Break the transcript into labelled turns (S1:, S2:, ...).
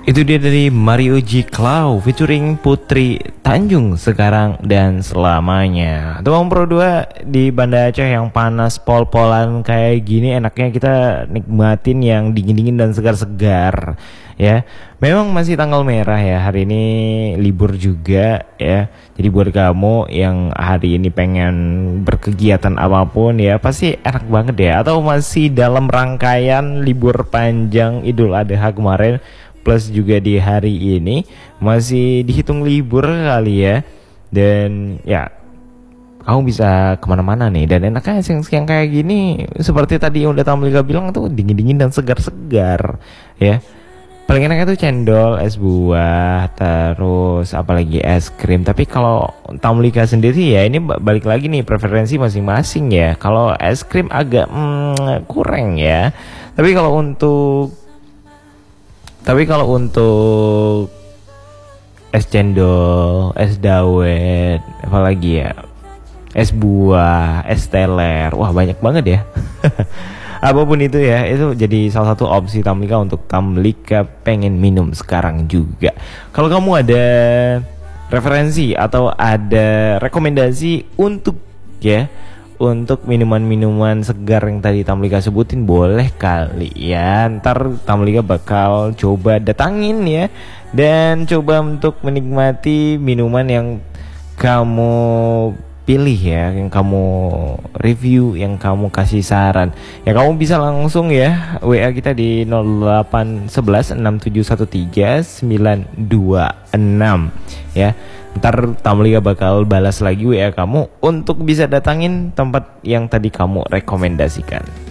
S1: Itu dia dari Mario G. Clow featuring Putri Tanjung sekarang dan selamanya. Tuang Pro 2 di Banda Aceh yang panas pol-polan kayak gini, enaknya kita nikmatin yang dingin-dingin dan segar-segar ya. Memang masih tanggal merah ya, hari ini libur juga ya. Jadi buat kamu yang hari ini pengen berkegiatan apapun ya, pasti enak banget ya. Atau masih dalam rangkaian libur panjang Idul Adha kemarin, plus juga di hari ini masih dihitung libur kali ya. Dan ya kamu bisa kemana-mana nih. Dan enaknya siang-siang kayak gini, seperti tadi yang udah Tamlika bilang tuh, dingin-dingin dan segar-segar ya. Paling enaknya tuh cendol, es buah, terus apalagi es krim. Tapi kalau Tamlika sendiri ya, ini balik lagi nih preferensi masing-masing ya. Kalau es krim agak kurang ya. Tapi kalau untuk es cendol, es dawet, apalagi ya, es buah, es teler, wah banyak banget ya. Apapun itu ya, itu jadi salah satu opsi Tamlika untuk Tamlika pengen minum sekarang juga. Kalau kamu ada referensi atau ada rekomendasi untuk minuman-minuman segar yang tadi Tamlika sebutin, boleh kali ya. Ntar Tamlika bakal coba datangin ya, dan coba untuk menikmati minuman yang kamu pilih ya, yang kamu review, yang kamu kasih saran. Ya kamu bisa langsung ya WA kita di 08116713 926 ya. Ntar Tamlika bakal balas lagi WA kamu untuk bisa datangin tempat yang tadi kamu rekomendasikan.